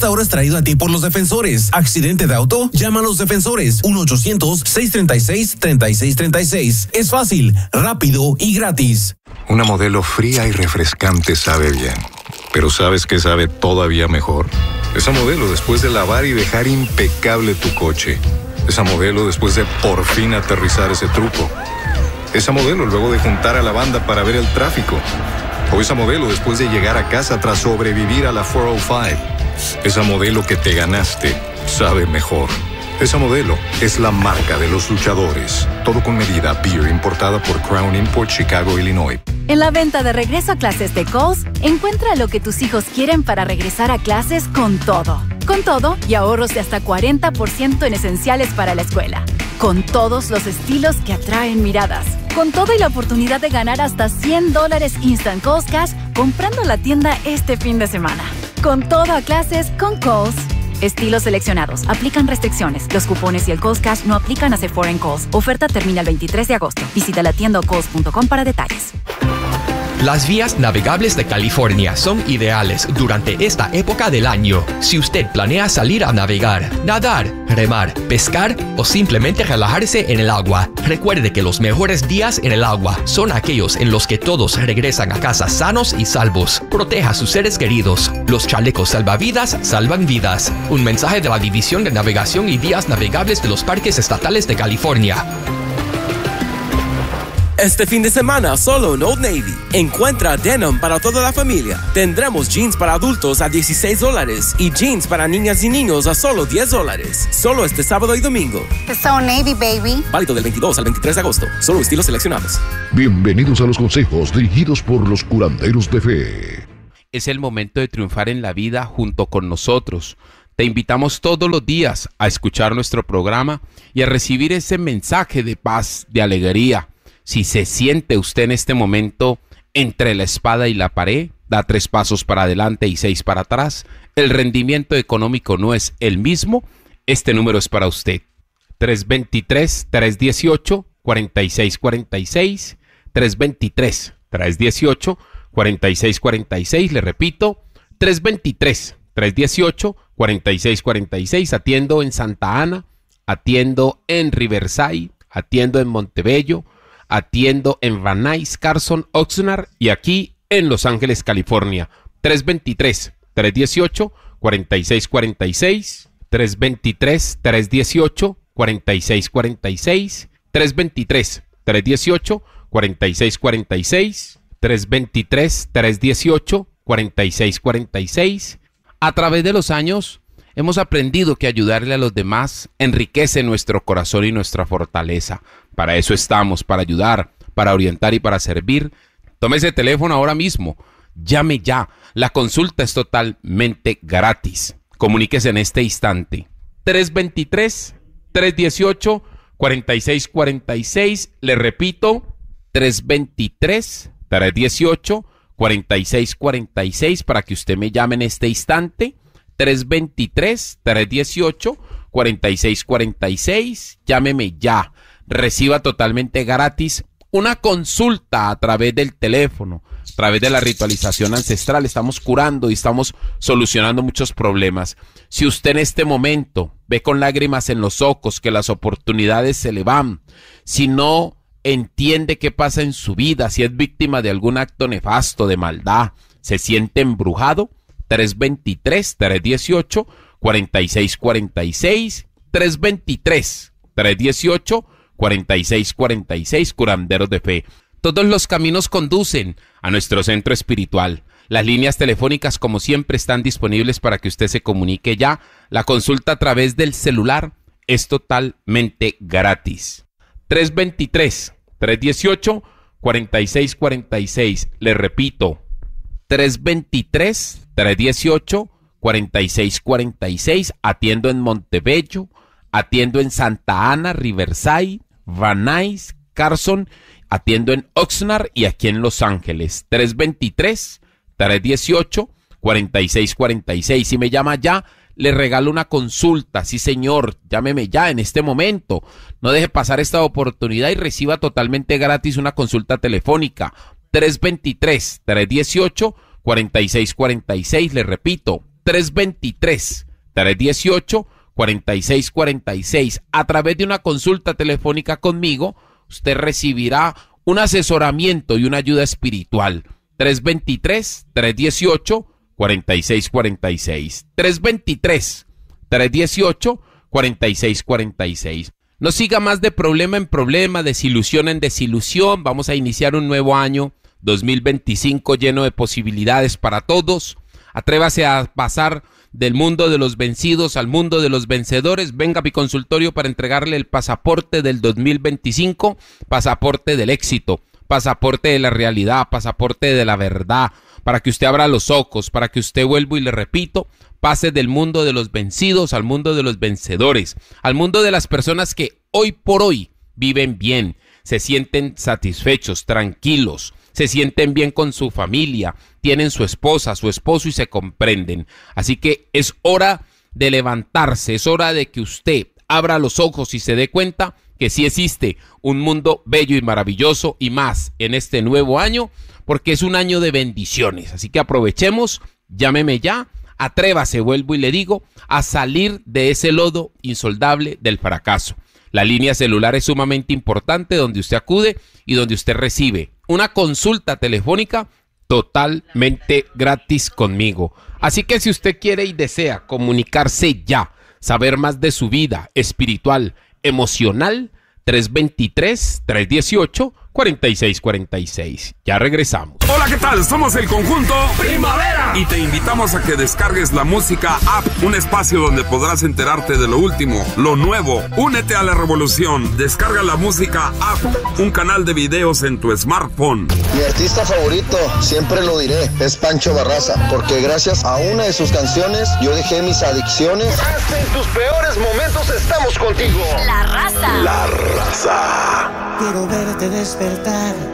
Ahora es traído a ti por los defensores. Accidente de auto, llama a los defensores. 1-800-636-3636. Es fácil, rápido y gratis. Una Modelo fría y refrescante sabe bien. Pero ¿sabes qué sabe todavía mejor? Esa Modelo después de lavar y dejar impecable tu coche. Esa Modelo después de por fin aterrizar ese truco. Esa Modelo luego de juntar a la banda para ver el tráfico. O esa Modelo después de llegar a casa tras sobrevivir a la 405. Esa Modelo que te ganaste sabe mejor. Esa Modelo es la marca de los luchadores. Todo con medida. Beer importada por Crown Import, Chicago, Illinois. En la venta de regreso a clases de Kohl's, encuentra lo que tus hijos quieren para regresar a clases con todo. Con todo y ahorros de hasta 40% en esenciales para la escuela. Con todos los estilos que atraen miradas. Con todo y la oportunidad de ganar hasta $100 Instant Kohl's Cash comprando en la tienda este fin de semana. Con todo a clases con Kohl's. Estilos seleccionados. Aplican restricciones. Los cupones y el Kohl's Cash no aplican a Sephora en Kohl's. Oferta termina el 23 de agosto. Visita la tienda o kohls.com para detalles. Las vías navegables de California son ideales durante esta época del año. Si usted planea salir a navegar, nadar, remar, pescar o simplemente relajarse en el agua, recuerde que los mejores días en el agua son aquellos en los que todos regresan a casa sanos y salvos. Proteja a sus seres queridos. Los chalecos salvavidas salvan vidas. Un mensaje de la División de Navegación y Vías Navegables de los Parques Estatales de California. Este fin de semana, solo en Old Navy. Encuentra denim para toda la familia. Tendremos jeans para adultos a $16 y jeans para niñas y niños a solo $10. Solo este sábado y domingo. It's Old Navy, baby. Válido del 22 al 23 de agosto. Solo estilos seleccionados. Bienvenidos a los consejos dirigidos por los curanderos de fe. Es el momento de triunfar en la vida junto con nosotros. Te invitamos todos los días a escuchar nuestro programa y a recibir ese mensaje de paz, de alegría. Si se siente usted en este momento entre la espada y la pared, da 3 pasos para adelante y 6 para atrás, el rendimiento económico no es el mismo, este número es para usted. 323-318-4646, 323-318-4646, le repito, 323-318-4646, atiendo en Santa Ana, atiendo en Riverside, atiendo en Montebello, atiendo en Van Nuys, Carson, Oxnard y aquí en Los Ángeles, California. 323-318-4646, 323-318-4646, 323-318-4646, 323-318-4646. A través de los años hemos aprendido que ayudarle a los demás enriquece nuestro corazón y nuestra fortaleza. Para eso estamos, para ayudar, para orientar y para servir. Tome ese teléfono ahora mismo. Llame ya. La consulta es totalmente gratis. Comuníquese en este instante. 323-318-4646. Le repito, 323-318-4646 para que usted me llame en este instante. 323-318-4646. Llámeme ya. Reciba totalmente gratis una consulta a través del teléfono, a través de la ritualización ancestral. Estamos curando y estamos solucionando muchos problemas. Si usted en este momento ve con lágrimas en los ojos que las oportunidades se le van, si no entiende qué pasa en su vida, si es víctima de algún acto nefasto, de maldad, se siente embrujado, 323-318-4646, 323-318-4646, curanderos de fe. Todos los caminos conducen a nuestro centro espiritual. Las líneas telefónicas, como siempre, están disponibles para que usted se comunique ya. La consulta a través del celular es totalmente gratis. 323-318-4646. Le repito, 323-318-4646. Atiendo en Montebello, atiendo en Santa Ana, Riverside, Van Nuys, Carson, atiendo en Oxnard y aquí en Los Ángeles. 323-318-4646. Si me llama ya, le regalo una consulta. Sí, señor, llámeme ya en este momento. No deje pasar esta oportunidad y reciba totalmente gratis una consulta telefónica. 323-318-4646. Le repito, 323-318-4646. A través de una consulta telefónica conmigo, usted recibirá un asesoramiento y una ayuda espiritual. 323-318-4646. 323-318-4646. No siga más de problema en problema, desilusión en desilusión. Vamos a iniciar un nuevo año 2025 lleno de posibilidades para todos. Atrévase a pasar del mundo de los vencidos al mundo de los vencedores. Venga a mi consultorio para entregarle el pasaporte del 2025, pasaporte del éxito, pasaporte de la realidad, pasaporte de la verdad, para que usted abra los ojos, para que usted, vuelvo y le repito, pase del mundo de los vencidos al mundo de los vencedores, al mundo de las personas que hoy por hoy viven bien, se sienten satisfechos, tranquilos, se sienten bien con su familia, tienen su esposa, su esposo y se comprenden. Así que es hora de levantarse, es hora de que usted abra los ojos y se dé cuenta que sí existe un mundo bello y maravilloso y más en este nuevo año, porque es un año de bendiciones. Así que aprovechemos, llámeme ya, atrévase, vuelvo y le digo, a salir de ese lodo insoldable del fracaso. La línea celular es sumamente importante, donde usted acude y donde usted recibe una consulta telefónica totalmente gratis conmigo. Así que si usted quiere y desea comunicarse ya, saber más de su vida espiritual, emocional, 323-318-4646. Ya regresamos. Hola, ¿qué tal? Somos el conjunto Primavera y te invitamos a que descargues la música app, un espacio donde podrás enterarte de lo último, lo nuevo. Únete a la revolución. Descarga la música app, un canal de videos en tu smartphone. Mi artista favorito, siempre lo diré, es Pancho Barraza, porque gracias a una de sus canciones yo dejé mis adicciones. Hasta en tus peores momentos estamos contigo. La raza. La raza. Quiero verte despertar